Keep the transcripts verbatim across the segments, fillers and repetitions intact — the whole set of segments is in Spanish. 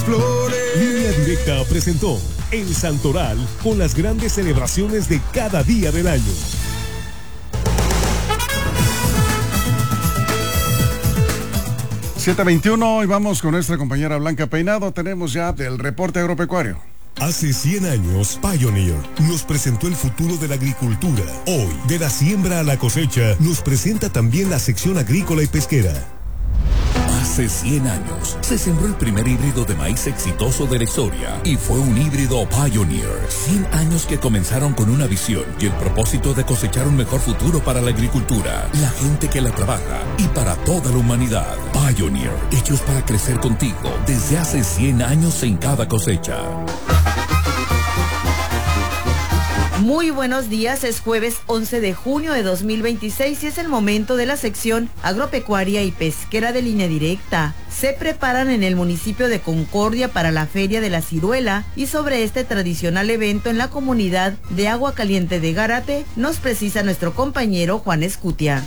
flores. Línea Directa presentó El Santoral con las grandes celebraciones de cada día del año. siete veintiuno y vamos con nuestra compañera Blanca Peinado. Tenemos ya el reporte agropecuario. Hace cien años, Pioneer nos presentó el futuro de la agricultura. Hoy, de la siembra a la cosecha, nos presenta también la sección agrícola y pesquera. Hace cien años, se sembró el primer híbrido de maíz exitoso de la historia y fue un híbrido Pioneer. cien años que comenzaron con una visión y el propósito de cosechar un mejor futuro para la agricultura, la gente que la trabaja y para toda la humanidad. Pioneer, hechos para crecer contigo desde hace cien años en cada cosecha. Muy buenos días, es jueves once de junio de dos mil veintiséis y es el momento de la sección agropecuaria y pesquera de Línea Directa. Se preparan en el municipio de Concordia para la Feria de la Ciruela y sobre este tradicional evento en la comunidad de Agua Caliente de Gárate nos precisa nuestro compañero Juan Escutia.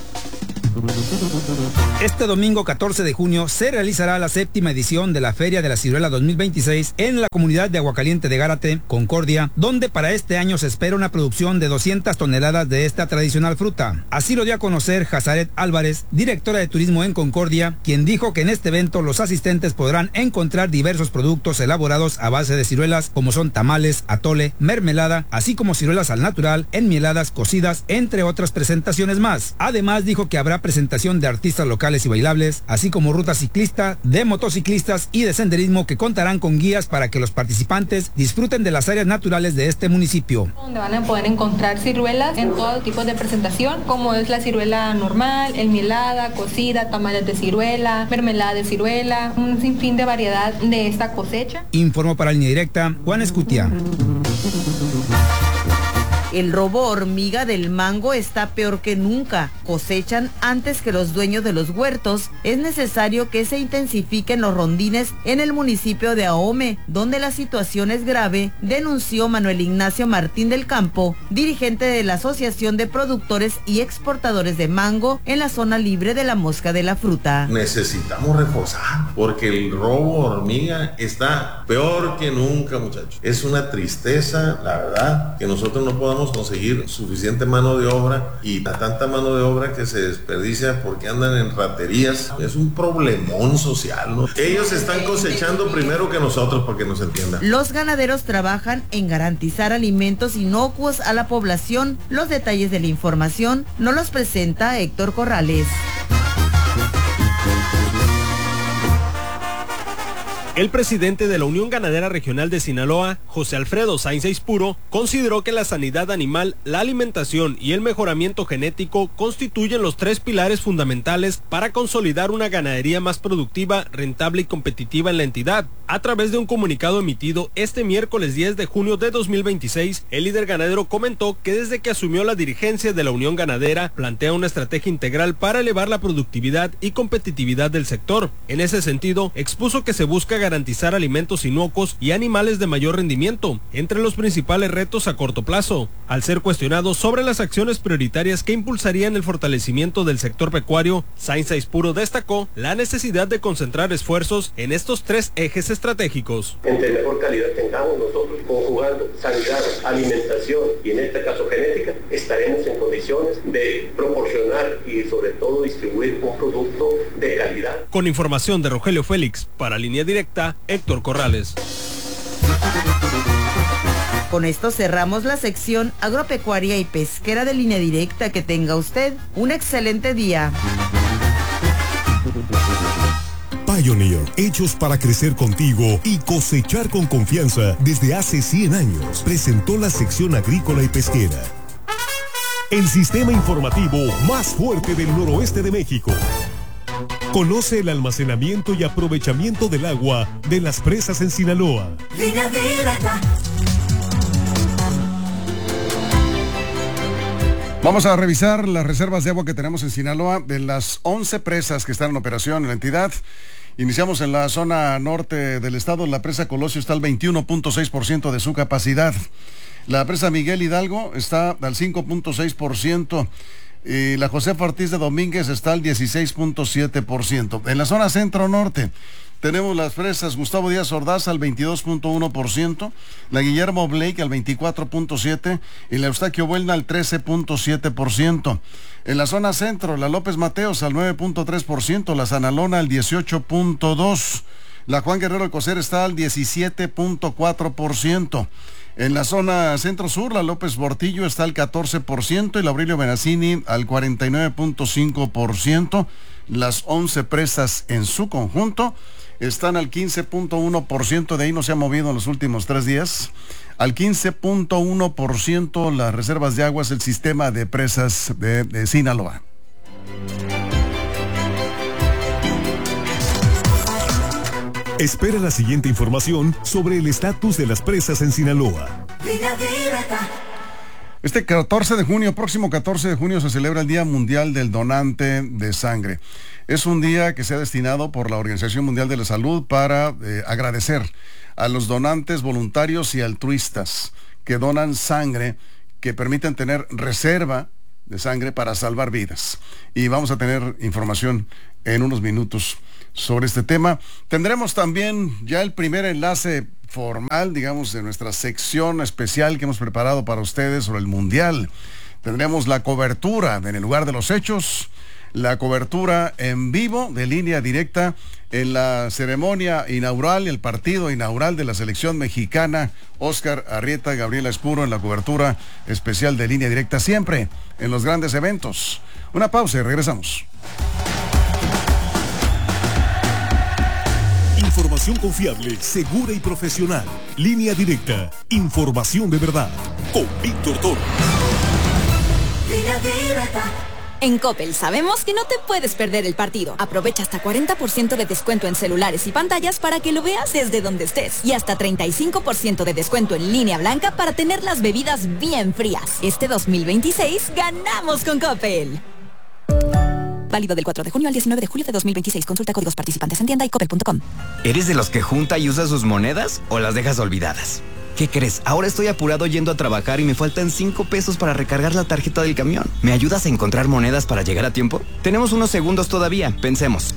Este domingo catorce de junio se realizará la séptima edición de la Feria de la Ciruela dos mil veintiséis en la comunidad de Aguacaliente de Gárate, Concordia, donde para este año se espera una producción de doscientas toneladas de esta tradicional fruta. Así lo dio a conocer Hazaret Álvarez, directora de turismo en Concordia, quien dijo que en este evento los asistentes podrán encontrar diversos productos elaborados a base de ciruelas, como son tamales, atole, mermelada, así como ciruelas al natural, enmieladas, cocidas, entre otras presentaciones más. Además dijo que habrá presentación de artistas locales y bailables, así como ruta ciclista, de motociclistas y de senderismo que contarán con guías para que los participantes disfruten de las áreas naturales de este municipio. Donde van a poder encontrar ciruelas en todo tipo de presentación, como es la ciruela normal, enmielada, cocida, tamales de ciruela, mermelada de ciruela, un sinfín de variedad de esta cosecha. Informó para Línea Directa, Juan Escutia. El robo hormiga del mango está peor que nunca. Cosechan antes que los dueños de los huertos. Es necesario que se intensifiquen los rondines en el municipio de Ahome, donde la situación es grave, denunció Manuel Ignacio Martín del Campo, dirigente de la Asociación de Productores y Exportadores de Mango en la zona libre de la mosca de la fruta. Necesitamos reforzar, porque el robo hormiga está peor que nunca, muchachos. Es una tristeza, la verdad, que nosotros no podamos conseguir suficiente mano de obra y a tanta mano de obra que se desperdicia porque andan en raterías. Es un problemón social, ¿no? Ellos están cosechando primero que nosotros, para que nos entiendan. Los ganaderos trabajan en garantizar alimentos inocuos a la población. Los detalles de la información nos los presenta Héctor Corrales. El presidente de la Unión Ganadera Regional de Sinaloa, José Alfredo Sainz Aispuro, consideró que la sanidad animal, la alimentación y el mejoramiento genético constituyen los tres pilares fundamentales para consolidar una ganadería más productiva, rentable y competitiva en la entidad. A través de un comunicado emitido este miércoles diez de junio de dos mil veintiséis, el líder ganadero comentó que desde que asumió la dirigencia de la Unión Ganadera, plantea una estrategia integral para elevar la productividad y competitividad del sector. En ese sentido, expuso que se busca garantizar alimentos inocuos y animales de mayor rendimiento, entre los principales retos a corto plazo. Al ser cuestionado sobre las acciones prioritarias que impulsarían el fortalecimiento del sector pecuario, Sainz Aispuro destacó la necesidad de concentrar esfuerzos en estos tres ejes estratégicos. Entre mejor calidad tengamos nosotros, conjugando sanidad, alimentación y en este caso genética, estaremos en condiciones de proporcionar y sobre todo distribuir un producto de calidad. Con información de Rogelio Félix, para Línea Directa, Héctor Corrales. Con esto cerramos la sección agropecuaria y pesquera de Línea Directa. Que tenga usted un excelente día. Pioneer, hechos para crecer contigo y cosechar con confianza desde hace cien años, presentó la sección agrícola y pesquera. El sistema informativo más fuerte del noroeste de México. Conoce el almacenamiento y aprovechamiento del agua de las presas en Sinaloa. Línea Directa. Vamos a revisar las reservas de agua que tenemos en Sinaloa. De las once presas que están en operación en la entidad, iniciamos en la zona norte del estado. La presa Colosio está al veintiuno punto seis por ciento de su capacidad. La presa Miguel Hidalgo está al cinco punto seis por ciento. Y la Josefa Ortiz de Domínguez está al dieciséis punto siete por ciento. En la zona centro-norte, Tenemos las fresas Gustavo Díaz Ordaz al veintidós punto uno por ciento, la Guillermo Blake al veinticuatro punto siete por ciento y la Eustaquio Buelna al trece punto siete por ciento. En la zona centro, la López Mateos al nueve punto tres por ciento, la Sanalona al dieciocho punto dos por ciento, la Juan Guerrero Alcocer está al diecisiete punto cuatro por ciento. En la zona centro-sur, la López Portillo está al catorce por ciento y la Aurelio Benazzini al cuarenta y nueve punto cinco por ciento. Las once presas en su conjunto están al quince punto uno por ciento, de ahí no se ha movido en los últimos tres días. Al quince punto uno por ciento las reservas de aguas del sistema de presas de, de Sinaloa. Espera la siguiente información sobre el estatus de las presas en Sinaloa. Este catorce de junio, próximo catorce de junio, se celebra el Día Mundial del Donante de Sangre. Es un día que se ha destinado por la Organización Mundial de la Salud para eh, agradecer a los donantes voluntarios y altruistas que donan sangre, que permiten tener reserva de sangre para salvar vidas. Y vamos a tener información en unos minutos sobre este tema. Tendremos también ya el primer enlace formal, digamos, de nuestra sección especial que hemos preparado para ustedes sobre el Mundial. Tendremos la cobertura en el lugar de los hechos, la cobertura en vivo de línea directa en la ceremonia inaugural, el partido inaugural de la selección mexicana. Oscar Arrieta, Gabriela Espuro en la cobertura especial de línea directa, siempre en los grandes eventos. Una pausa y regresamos. Información confiable, segura y profesional. Línea directa. Información de verdad. Con Víctor Toro. Línea directa. En Coppel sabemos que no te puedes perder el partido. Aprovecha hasta cuarenta por ciento de descuento en celulares y pantallas para que lo veas desde donde estés. Y hasta treinta y cinco por ciento de descuento en línea blanca para tener las bebidas bien frías. Este dos mil veintiséis ganamos con Coppel. Válido del cuatro de junio al diecinueve de julio de dos mil veintiséis. Consulta códigos participantes en tienda y coppel punto com. ¿Eres de los que junta y usa sus monedas o las dejas olvidadas? ¿Qué crees? Ahora estoy apurado yendo a trabajar y me faltan cinco pesos para recargar la tarjeta del camión. ¿Me ayudas a encontrar monedas para llegar a tiempo? Tenemos unos segundos todavía, pensemos.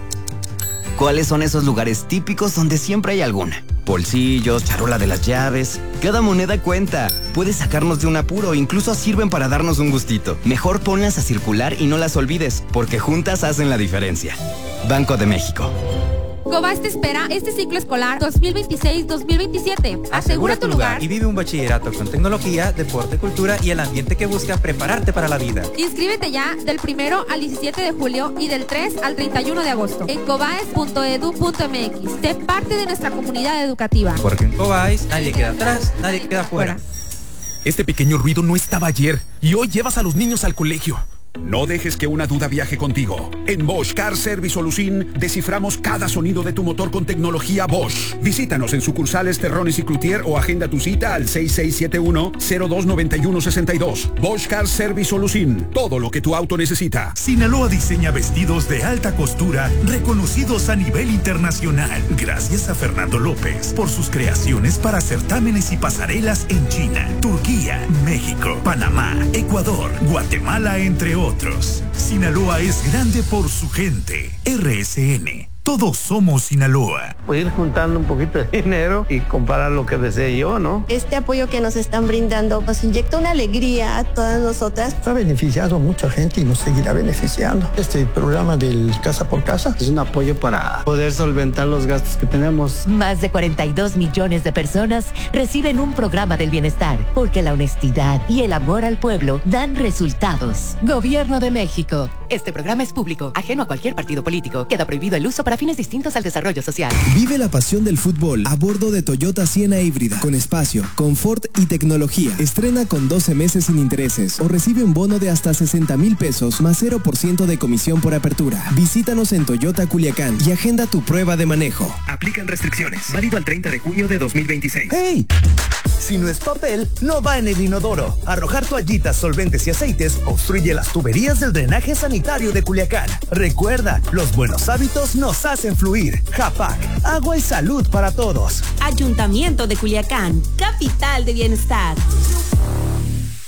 ¿Cuáles son esos lugares típicos donde siempre hay alguna? Bolsillos, charola de las llaves. Cada moneda cuenta. Puede sacarnos de un apuro, incluso sirven para darnos un gustito. Mejor ponlas a circular y no las olvides, porque juntas hacen la diferencia. Banco de México. Cobás te espera este ciclo escolar dos mil veintiséis dos mil veintisiete. Asegura tu lugar y vive un bachillerato con tecnología, deporte, cultura y el ambiente que busca prepararte para la vida. Inscríbete ya del primero al diecisiete de julio y del tres al treinta y uno de agosto en cobaes punto edu punto m x. Sé parte de nuestra comunidad educativa. Porque en Cobaes nadie queda atrás, nadie queda fuera. Este pequeño ruido no estaba ayer y hoy llevas a los niños al colegio. No dejes que una duda viaje contigo. En Bosch Car Service Solution desciframos cada sonido de tu motor con tecnología Bosch. Visítanos en sucursales Terrones y Cloutier o agenda tu cita al seis seis siete uno, cero dos nueve uno seis dos. Bosch Car Service Solution. Todo lo que tu auto necesita. Sinaloa diseña vestidos de alta costura reconocidos a nivel internacional. Gracias a Fernando López por sus creaciones para certámenes y pasarelas en China, Turquía, México, Panamá, Ecuador, Guatemala, entre otros. otros. Sinaloa es grande por su gente. R S N. Todos somos Sinaloa. Voy a ir juntando un poquito de dinero y comprar lo que desee yo, ¿no? Este apoyo que nos están brindando nos inyecta una alegría a todas nosotras. Ha beneficiado a mucha gente y nos seguirá beneficiando. Este programa del Casa por Casa es un apoyo para poder solventar los gastos que tenemos. Más de cuarenta y dos millones de personas reciben un programa del bienestar, porque la honestidad y el amor al pueblo dan resultados. Gobierno de México. Este programa es público, ajeno a cualquier partido político. Queda prohibido el uso para fines distintos al desarrollo social. Vive la pasión del fútbol a bordo de Toyota Siena híbrida, con espacio, confort y tecnología. Estrena con doce meses sin intereses o recibe un bono de hasta sesenta mil pesos más cero por ciento de comisión por apertura. Visítanos en Toyota Culiacán y agenda tu prueba de manejo. Aplican restricciones. Válido al treinta de junio de dos mil veintiséis. ¡Hey! Si no es papel, no va en el inodoro. Arrojar toallitas, solventes y aceites obstruye las tuberías del drenaje sanitario de Culiacán. Recuerda, los buenos hábitos nos hacen fluir. Japac, agua y salud para todos. Ayuntamiento de Culiacán, capital de bienestar.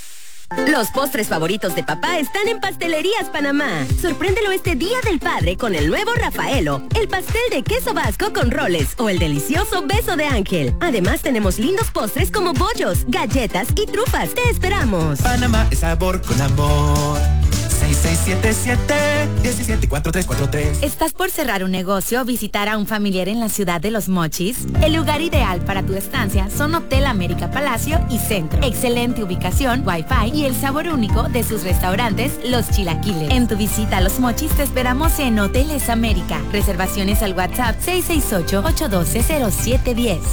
Los postres favoritos de papá están en Pastelerías Panamá. Sorpréndelo este Día del Padre con el nuevo Rafaelo, el pastel de queso vasco con roles o el delicioso beso de ángel. Además tenemos lindos postres como bollos, galletas y trufas. Te esperamos. Panamá es sabor con amor. seis seis siete siete, uno siete cuatro tres cuatro tres. ¿Estás por cerrar un negocio o visitar a un familiar en la ciudad de Los Mochis? El lugar ideal para tu estancia son Hotel América Palacio y Centro. Excelente ubicación, wifi y el sabor único de sus restaurantes, Los Chilaquiles. En tu visita a Los Mochis te esperamos en Hoteles América. Reservaciones al WhatsApp seis seis ocho, ocho uno dos, cero siete uno cero.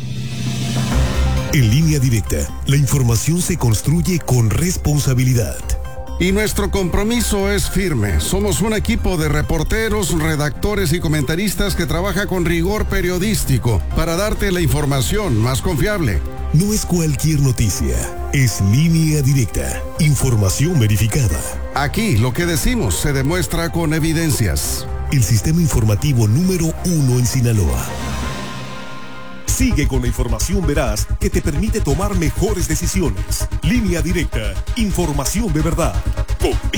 En Línea Directa, la información se construye con responsabilidad. Y nuestro compromiso es firme. Somos un equipo de reporteros, redactores y comentaristas que trabaja con rigor periodístico para darte la información más confiable. No es cualquier noticia, es Línea Directa, información verificada. Aquí lo que decimos se demuestra con evidencias. El sistema informativo número uno en Sinaloa. Sigue con la información veraz que te permite tomar mejores decisiones. Línea Directa, información de verdad. Con